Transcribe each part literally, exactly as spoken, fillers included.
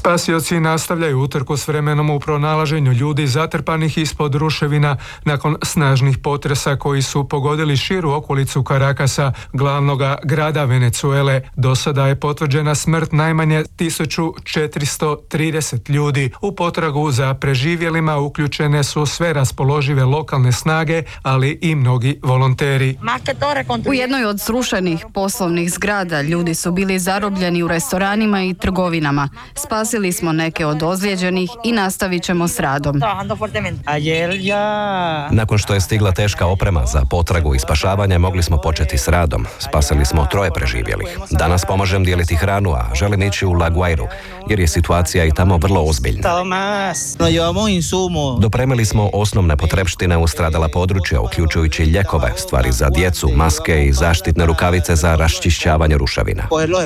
Spasioci nastavljaju utrku s vremenom u pronalaženju ljudi zatrpanih ispod ruševina nakon snažnih potresa koji su pogodili širu okolicu Karakasa, glavnoga grada Venezuele. Do sada je potvrđena smrt najmanje tisuću četiristo trideset ljudi. U potragu za preživjelima uključene su sve raspoložive lokalne snage, ali i mnogi volonteri. U jednoj od srušenih poslovnih zgrada ljudi su bili zarobljeni u restoranima i trgovinama. Spasili smo neke od ozlijeđenih i nastavit ćemo s radom. Nakon što je stigla teška oprema za potragu i spašavanje, mogli smo početi s radom. Spasili smo troje preživjelih. Danas pomažem dijeliti hranu, a želim ići u La Guairu, jer je situacija i tamo vrlo ozbiljna. Dopremili smo osnovne potrepštine u stradala područja, uključujući ljekove, stvari za djecu, maske i zaštitne rukavice za raščišćavanje ruševina.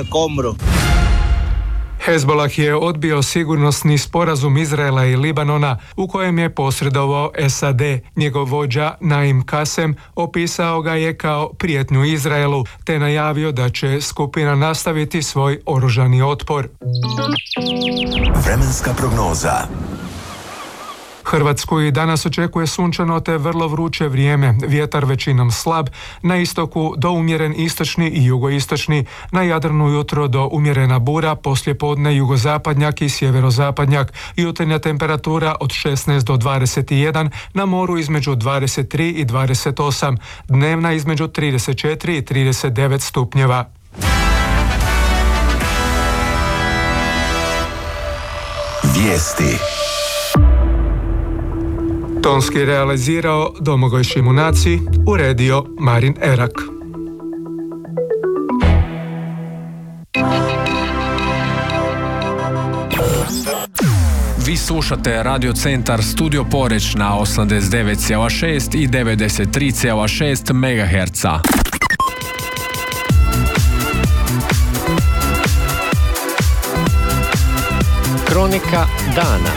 Hezbollah je odbio sigurnosni sporazum Izraela i Libanona u kojem je posredovao S A D. Njegov vođa Naim Kasem opisao ga je kao prijetnju Izraelu te najavio da će skupina nastaviti svoj oružani otpor. Vremenska prognoza. Hrvatsku i danas očekuje sunčano te vrlo vruće vrijeme, vjetar većinom slab, na istoku do umjeren istočni i jugoistočni, na Jadranu jutro do umjerena bura, poslijepodne jugozapadnjak i sjeverozapadnjak, jutarnja temperatura od šesnaest do dvadeset jedan, na moru između dvadeset tri i dvadeset osam, dnevna između trideset četiri i trideset devet stupnjeva. Vijesti. Tonski realizirao Domagoj Šimunaci, uredio Marin Erak. Vi slušate Radio Centar Studio Poreč na osamdeset devet zarez šest i devedeset tri zarez šest megaherca. Kronika dana.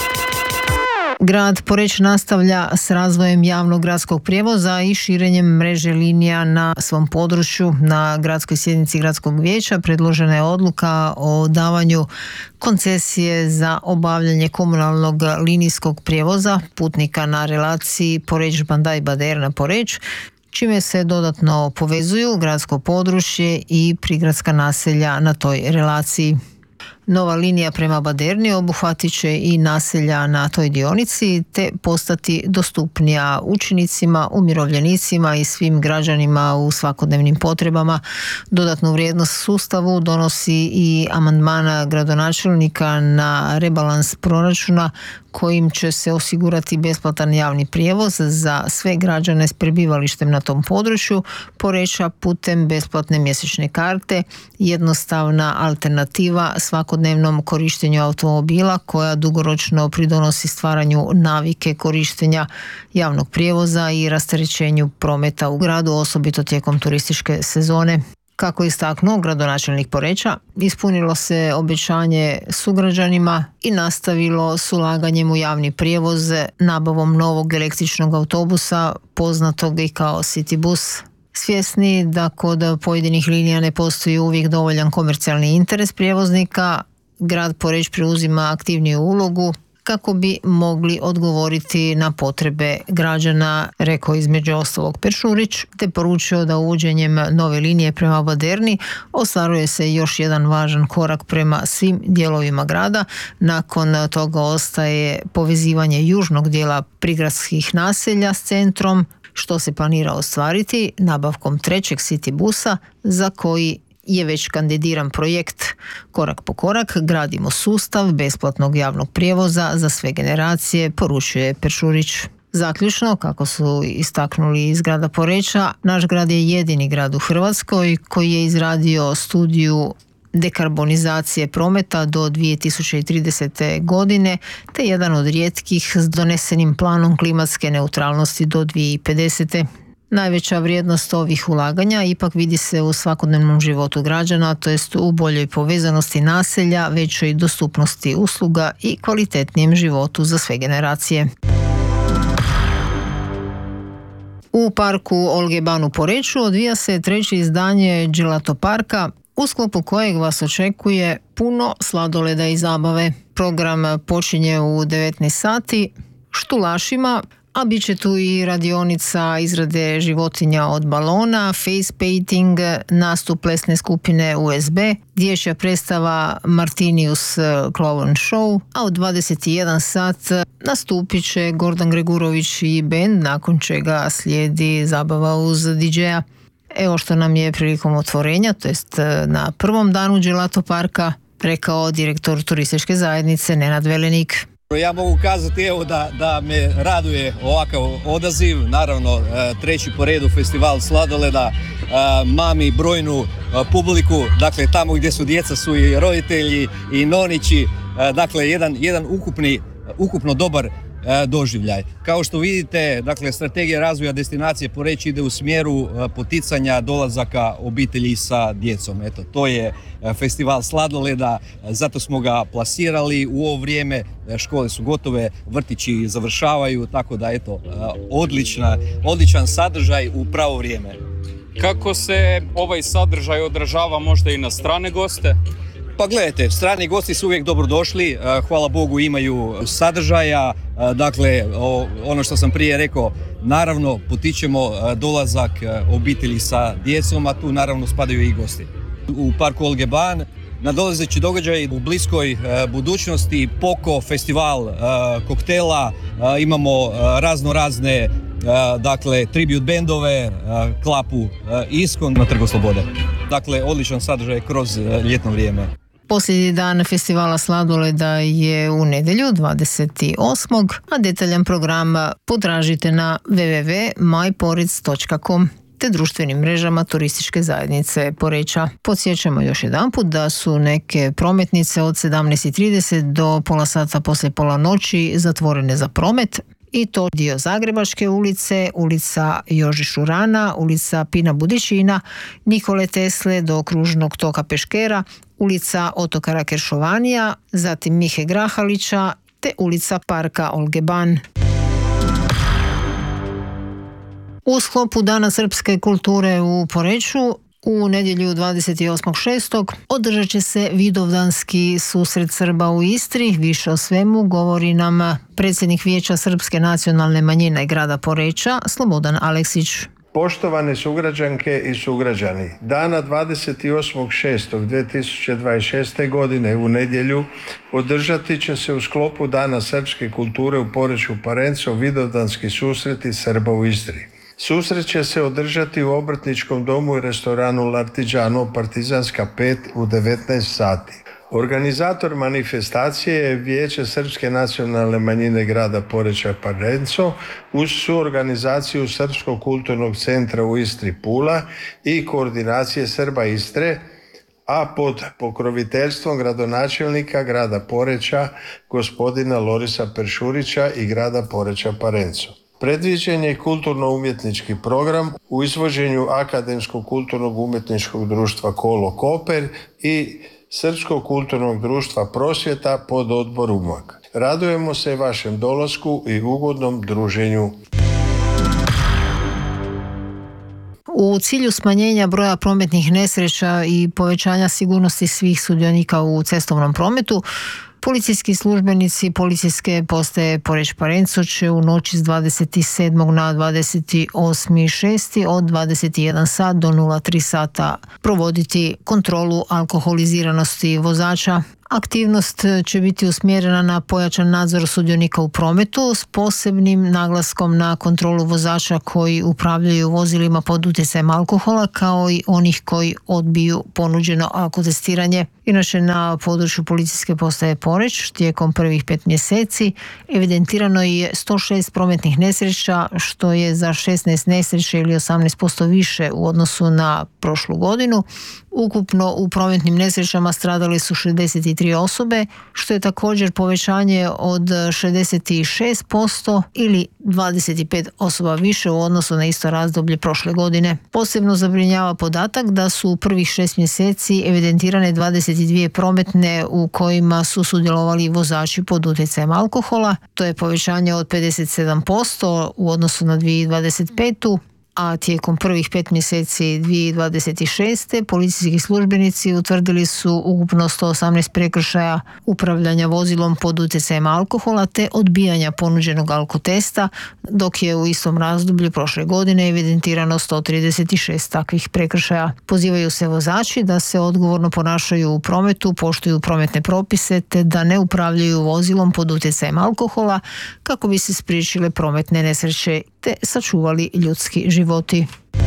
Grad Poreč nastavlja s razvojem javnog gradskog prijevoza i širenjem mreže linija na svom području. Na gradskoj sjednici gradskog vijeća predložena je odluka o davanju koncesije za obavljanje komunalnog linijskog prijevoza putnika na relaciji Poreč-Bandaj-Baderna-Poreč, čime se dodatno povezuju gradsko područje i prigradska naselja na toj relaciji. Nova linija prema Baderni obuhvatit će i naselja na toj dionici te postati dostupnija učenicima, umirovljenicima i svim građanima u svakodnevnim potrebama. Dodatnu vrijednost sustavu donosi i amandmana gradonačelnika na rebalans proračuna kojim će se osigurati besplatan javni prijevoz za sve građane s prebivalištem na tom području Poreča putem besplatne mjesečne karte, jednostavna alternativa svakodnevnom korištenju automobila koja dugoročno pridonosi stvaranju navike korištenja javnog prijevoza i rasterećenju prometa u gradu, osobito tijekom turističke sezone. Kako je istaknuo gradonačelnik Poreča, ispunilo se obećanje sugrađanima i nastavilo s ulaganjem u javni prijevoz nabavom novog električnog autobusa, poznatog i kao City bus. Svjesni da kod pojedinih linija ne postoji uvijek dovoljan komercijalni interes prijevoznika, grad Poreč preuzima aktivniju ulogu kako bi mogli odgovoriti na potrebe građana, rekao između ostalog Peršurić, te poručio da uvođenjem nove linije prema Baderni ostvaruje se još jedan važan korak prema svim dijelovima grada. Nakon toga ostaje povezivanje južnog dijela prigradskih naselja s centrom, što se planira ostvariti nabavkom trećeg City busa za koji je već kandidiran projekt. Korak po korak gradimo sustav besplatnog javnog prijevoza za sve generacije, poručuje Peršurić. Zaključno, kako su istaknuli iz grada Poreča, naš grad je jedini grad u Hrvatskoj koji je izradio studiju dekarbonizacije prometa do dvije tisuće tridesete. godine, te jedan od rijetkih s donesenim planom klimatske neutralnosti do dvije tisuće pedesete. Najveća vrijednost ovih ulaganja ipak vidi se u svakodnevnom životu građana, to jest u boljoj povezanosti naselja, većoj dostupnosti usluga i kvalitetnijem životu za sve generacije. U parku Olge Ban u Poreču odvija se treće izdanje Gelato parka. u sklopu kojeg vas očekuje puno sladoleda i zabave. Program počinje u devetnaest sati štulašima, a bit će tu i radionica izrade životinja od balona, face painting, nastup plesne skupine U S B, dječja predstava Martinius Clown Show, a u dvadeset jedan sat nastupit će Gordan Gregurović i bend, nakon čega slijedi zabava uz D J-a. Evo što nam je prilikom otvorenja, to jest na prvom danu Gelato parka, rekao direktor turističke zajednice Nenad Velenik. Ja mogu kazati evo da, da me raduje ovakav odaziv, naravno treći po redu festival sladoleda, mami brojnu publiku, dakle tamo gdje su djeca su i roditelji i nonići, dakle jedan, jedan ukupni, ukupno dobar doživljaj. Kao što vidite, dakle, strategija razvoja destinacije Poreč ide u smjeru poticanja dolazaka obitelji sa djecom. Eto, to je festival sladoleda, zato smo ga plasirali u ovo vrijeme, škole su gotove, vrtići završavaju, tako da eto, odlična, odličan sadržaj u pravo vrijeme. Kako se ovaj sadržaj odražava možda i na strane goste? Pa gledajte, strani gosti su uvijek dobrodošli, hvala Bogu imaju sadržaja, dakle ono što sam prije rekao, naravno potičemo dolazak obitelji sa djecom, a tu naravno spadaju i gosti. U parku Algeban nadolazeći događaj u bliskoj budućnosti, Poko, festival koktela, imamo razno razne dakle tribute bendove, klapu Iskon na Trgu Slobode. Dakle, odličan sadržaj kroz ljetno vrijeme. Posljednji dan festivala sladoleda je u nedjelju dvadeset osmog a detaljan program potražite na w w w točka my porec točka com te društvenim mrežama turističke zajednice Poreča. Podsjećamo još jedanput da su neke prometnice od sedamnaest i trideset do pola sata poslije pola noći zatvorene za promet. I to dio Zagrebačke ulice, ulica Joži Šurana, ulica Pina Budićina, Nikole Tesle do kružnog toka Peškera, ulica Otokara Keršovanija, zatim Mihe Grahalića te ulica Parka Algeban. U sklopu Dana srpske kulture u Poreču u nedjelju dvadeset osmog šestog održat će se Vidovdanski susret Srba u Istri. Više o svemu govori nam predsjednik Vijeća Srpske nacionalne manjine grada Poreča, Slobodan Aleksić. Poštovane sugrađanke i sugrađani, dana dvadeset osmog šestog dvije tisuće dvadeset šeste. godine u nedjelju održati će se u sklopu Dana srpske kulture u Poreču Parenco Vidovdanski susreti Srba u Istri. Susret će se održati u obrtničkom domu i restoranu L'Artigiano Partizanska pet u devetnaest sati. Organizator manifestacije je Vijeće Srpske nacionalne manjine grada Poreča Parenco uz suorganizaciju Srpskog kulturnog centra u Istri Pula i koordinacije Srba Istre, a pod pokroviteljstvom gradonačelnika grada Poreča gospodina Lorisa Peršurića i grada Poreča Parenco. Predviđen je kulturno-umjetnički program u izvođenju Akademskog kulturnog umjetničkog društva Kolo Koper i Srpskog kulturnog društva Prosvjeta pod odbor Umag. Radujemo se vašem dolasku i ugodnom druženju. U cilju smanjenja broja prometnih nesreća i povećanja sigurnosti svih sudionika u cestovnom prometu, policijski službenici policijske postaje Poreč Parenco će u noći s dvadeset sedmog na dvadeset osmi šesti od dvadeset jedan sat do nula tri sata provoditi kontrolu alkoholiziranosti vozača. Aktivnost će biti usmjerena na pojačan nadzor sudionika u prometu s posebnim naglaskom na kontrolu vozača koji upravljaju vozilima pod utjecajem alkohola kao i onih koji odbiju ponuđeno alkotestiranje. Inače, na području policijske postaje Poreč tijekom prvih pet mjeseci evidentirano je sto šest prometnih nesreća, što je za šesnaest nesreća ili osamnaest posto više u odnosu na prošlu godinu. Ukupno u prometnim nesrećama stradali su šezdeset tri osobe, što je također povećanje od šezdeset šest posto ili dvadeset pet osoba više u odnosu na isto razdoblje prošle godine. Posebno zabrinjava podatak da su u prvih šest mjeseci evidentirane dvadeset dvije prometne u kojima su sudjelovali vozači pod utjecajem alkohola. To je povećanje od pedeset sedam posto u odnosu na dvije tisuće dvadeset petu. a tijekom prvih pet mjeseci dvije tisuće dvadeset šeste. policijski službenici utvrdili su ukupno sto osamnaest prekršaja upravljanja vozilom pod utjecajem alkohola te odbijanja ponuđenog alkotesta, dok je u istom razdoblju prošle godine evidentirano sto trideset šest takvih prekršaja. Pozivaju se vozači da se odgovorno ponašaju u prometu, poštuju prometne propise te da ne upravljaju vozilom pod utjecajem alkohola kako bi se spriječile prometne nesreće te sačuvali ljudski životi.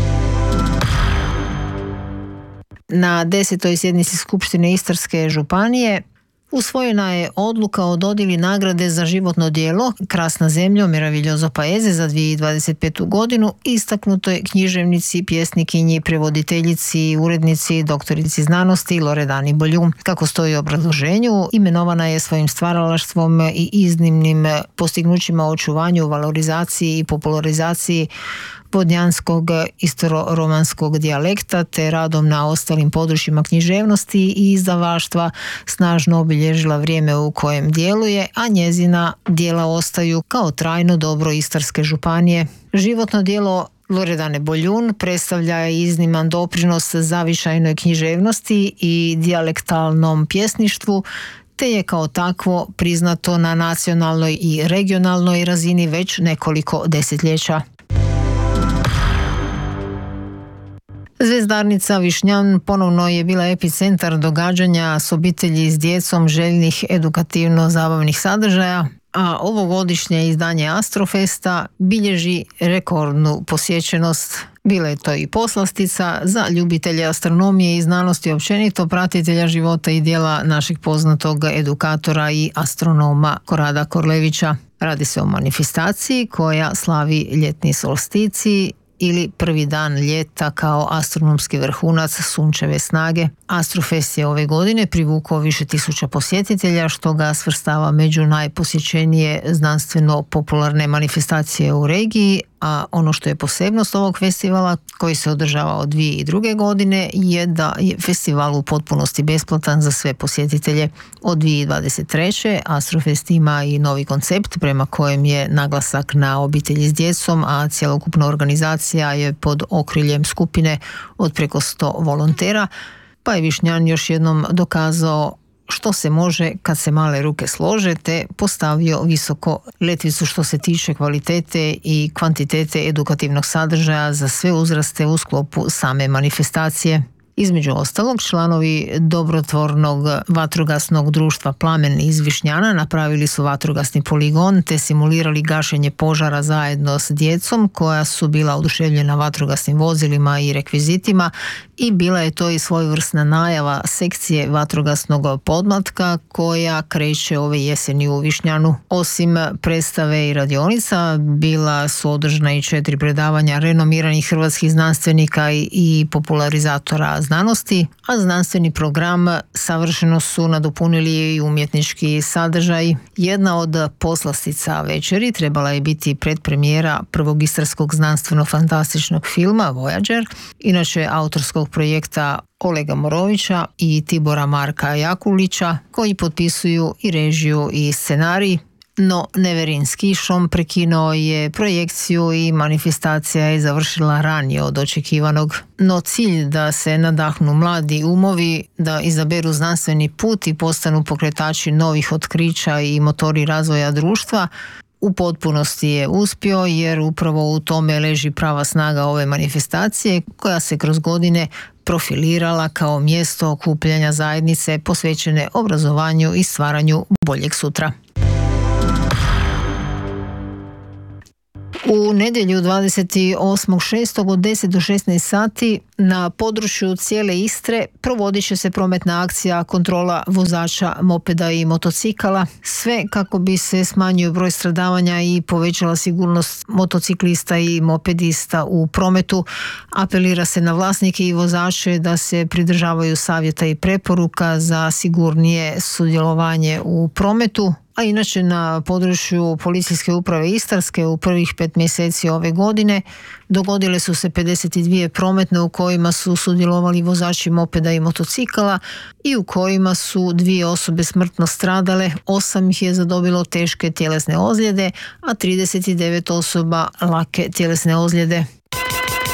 Na desetoj sjednici Skupštine Istarske županije usvojena je odluka o dodjeli nagrade za životno djelo Krasna zemljo Meraviglioso Paese za dvije tisuće dvadeset petu. godinu istaknutoj književnici, pjesnikinji, prevoditeljici i urednici, doktorici znanosti Loredani Boljun. Kako stoji u obrazloženju, imenovana je svojim stvaralaštvom i iznimnim postignućima u očuvanju, valorizaciji i popularizaciji vodnjanskog istoromanskog dijalekta te radom na ostalim područjima književnosti i izdavaštva snažno obilježila vrijeme u kojem djeluje, a njezina djela ostaju kao trajno dobro Istarske županije. Životno djelo Loredane Boljun predstavlja izniman doprinos zavičajnoj književnosti i dijalektalnom pjesništvu, te je kao takvo priznato na nacionalnoj i regionalnoj razini već nekoliko desetljeća. Zvezdarnica Višnjan ponovno je bila epicentar događanja s obitelji s djecom željnih edukativno-zabavnih sadržaja, a ovogodišnje izdanje Astrofesta bilježi rekordnu posjećenost. Bila je to i poslastica za ljubitelje astronomije i znanosti općenito, pratitelja života i djela našeg poznatog edukatora i astronoma Korada Korlevića. Radi se o manifestaciji koja slavi ljetni solsticij ili prvi dan ljeta kao astronomski vrhunac sunčeve snage. Astrofest je ove godine privukao više tisuća posjetitelja, što ga svrstava među najposjećenije znanstveno popularne manifestacije u regiji, a ono što je posebnost ovog festivala, koji se održava od dvije tisuće druge. godine, je da je festival u potpunosti besplatan za sve posjetitelje. Od dvije tisuće dvadeset treće. Astrofest ima i novi koncept prema kojem je naglasak na obitelji s djecom, a cjelokupna organizacija je pod okriljem skupine od preko sto volontera, pa je Višnjan još jednom dokazao što se može kad se male ruke slože, te postavio visoko letvicu što se tiče kvalitete i kvantitete edukativnog sadržaja za sve uzraste u sklopu same manifestacije. Između ostalog, članovi dobrotvornog vatrogasnog društva Plamen iz Višnjana napravili su vatrogasni poligon te simulirali gašenje požara zajedno s djecom koja su bila oduševljena vatrogasnim vozilima i rekvizitima, i bila je to i svojevrsna najava sekcije vatrogasnog podmlatka koja kreće ove jeseni u Višnjanu. Osim predstave i radionica, bila su održana i četiri predavanja renomiranih hrvatskih znanstvenika i, i popularizatora znanosti, a znanstveni program savršeno su nadopunili i umjetnički sadržaj. Jedna od poslastica večeri trebala je biti predpremijera prvog istarskog znanstveno-fantastičnog filma Voyager, inače autorskog projekta Olega Morovića i Tibora Marka Jakulića, koji potpisuju i režiju i scenarij. No, Neverin s kišom prekinuo je projekciju i manifestacija je završila ranije od očekivanog. No cilj da se nadahnu mladi umovi, da izaberu znanstveni put i postanu pokretači novih otkrića i motori razvoja društva, u potpunosti je uspio, jer upravo u tome leži prava snaga ove manifestacije, koja se kroz godine profilirala kao mjesto okupljanja zajednice posvećene obrazovanju i stvaranju boljeg sutra. U nedjelju dvadeset osmog šestog od deset do šesnaest sati na području cijele Istre provodit će se prometna akcija kontrola vozača mopeda i motocikala, sve kako bi se smanjio broj stradavanja i povećala sigurnost motociklista i mopedista u prometu. Apelira se na vlasnike i vozače da se pridržavaju savjeta i preporuka za sigurnije sudjelovanje u prometu. A inače, na području Policijske uprave Istarske u prvih pet mjeseci ove godine dogodile su se pedeset dvije prometne u kojima su sudjelovali vozači mopeda i motocikala i u kojima su dvije osobe smrtno stradale, osam ih je zadobilo teške tjelesne ozljede, a trideset devet osoba lake tjelesne ozljede.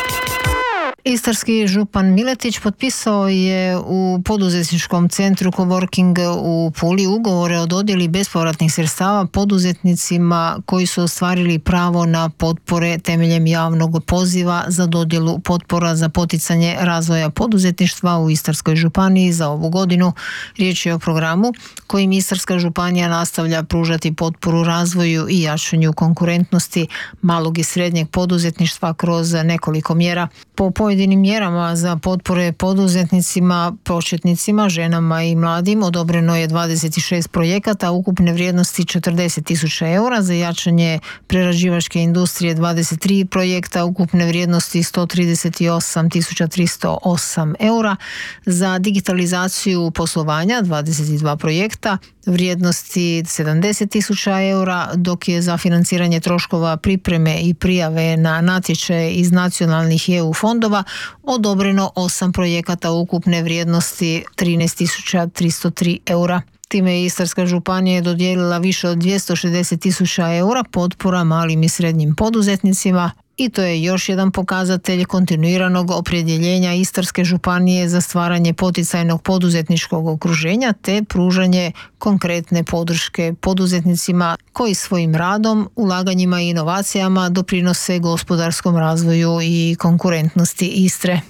Istarski župan Miletić potpisao je u poduzetničkom centru Coworking u Puli ugovore o dodjeli bespovratnih sredstava poduzetnicima koji su ostvarili pravo na potpore temeljem javnog poziva za dodjelu potpora za poticanje razvoja poduzetništva u Istarskoj županiji za ovu godinu. Riječ je o programu kojim Istarska županija nastavlja pružati potporu razvoju i jačanju konkurentnosti malog i srednjeg poduzetništva kroz nekoliko mjera. Po pojedinim mjerama za potpore poduzetnicima, početnicima, ženama i mladim odobreno je dvadeset šest projekata ukupne vrijednosti četrdeset tisuća eura, za jačanje prerađivačke industrije dvadeset tri projekta ukupne vrijednosti sto trideset osam tisuća tristo osam eura, za digitalizaciju poslovanja dvadeset dva projekta vrijednosti sedamdeset tisuća eura, dok je za financiranje troškova pripreme i prijave na natječaje iz nacionalnih E U fondova odobreno osam projekata ukupne vrijednosti trinaest tisuća tristo tri eura. Time je Istarska županija dodijelila više od dvjesto šezdeset tisuća eura potpora malim i srednjim poduzetnicima i to je još jedan pokazatelj kontinuiranog opredjeljenja Istarske županije za stvaranje poticajnog poduzetničkog okruženja te pružanje konkretne podrške poduzetnicima koji svojim radom, ulaganjima i inovacijama doprinose gospodarskom razvoju i konkurentnosti Istre.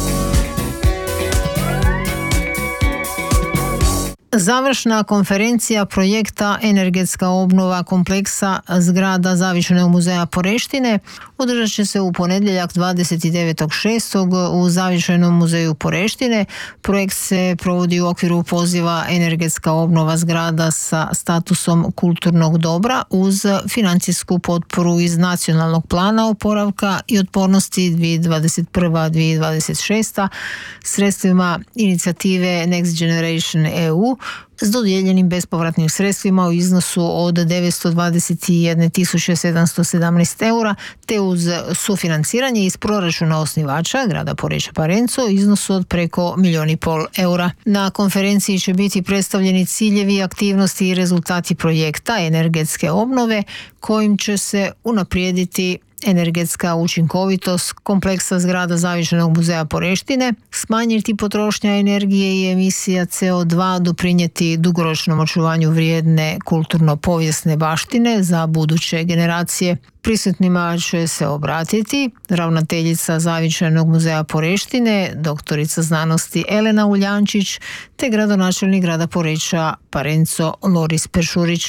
Završna konferencija projekta Energetska obnova kompleksa zgrada Zavičajnog muzeja Poreštine održat će se u ponedjeljak dvadeset devetog šestog u Zavičajnom muzeju Poreštine. Projekt se provodi u okviru poziva Energetska obnova zgrada sa statusom kulturnog dobra uz financijsku potporu iz Nacionalnog plana oporavka i otpornosti dvije tisuće dvadeset prva do dvije tisuće dvadeset šesta sredstvima inicijative Next Generation E U s dodijeljenim bespovratnim sredstvima u iznosu od devetsto dvadeset jedne tisuće sedamsto sedamnaest eura te uz sufinanciranje iz proračuna osnivača grada Poreča Parenco u iznosu od preko milijun i pol eura. Na konferenciji će biti predstavljeni ciljevi, aktivnosti i rezultati projekta energetske obnove kojim će se unaprijediti energetska učinkovitost kompleksa zgrada Zavičajnog muzeja Poreštine, smanjiti potrošnja energije i emisija C O dva, doprinijeti dugoročnom očuvanju vrijedne kulturno-povijesne baštine za buduće generacije. Prisutnima će se obratiti ravnateljica Zavičajnog muzeja Poreštine, doktorica znanosti Elena Uljančić, te gradonačelnik grada Poreča Parenco Loris Peršurić.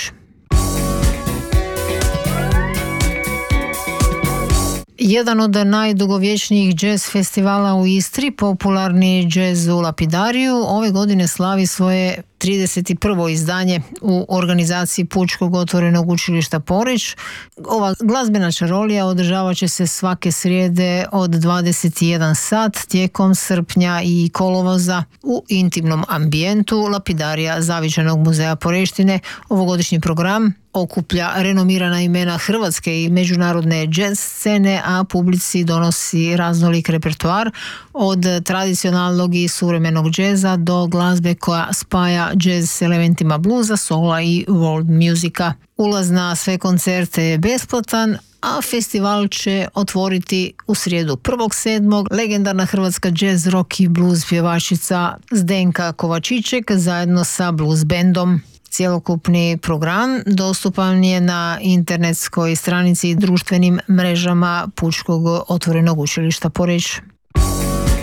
Jedan od najdugovječnijih jazz festivala u Istri, popularni Jazz u Lapidariju, ove godine slavi svoje trideset prvo izdanje u organizaciji Pučkog otvorenog učilišta Poreč. Ova glazbena čarolija održavat će se svake srijede od dvadeset jedan sat tijekom srpnja i kolovoza u intimnom ambijentu Lapidarija Zavičajnog muzeja Poreštine. Ovogodišnji program okuplja renomirana imena hrvatske i međunarodne jazz scene, a publici donosi raznolik repertoar od tradicionalnog i suvremenog džeza do glazbe koja spaja jazz s elementima bluza, sola i world musika. Ulaz na sve koncerte je besplatan, a festival će otvoriti u srijedu prvog sedmog legendarna hrvatska jazz, rock i blues pjevačica Zdenka Kovačiček zajedno sa blues bandom. Cjelokupni program dostupan je na internetskoj stranici i društvenim mrežama Pučkog otvorenog učilišta Poreč.